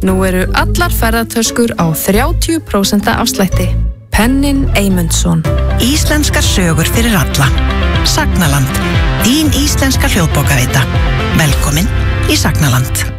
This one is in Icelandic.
Nú eru allar ferðartöskur á 30% afslætti. Pennin Eymundsson. Íslenskar sögur fyrir alla. Sagnaland. Þín íslenska hljóðbókaveita. Velkomin í Sagnaland.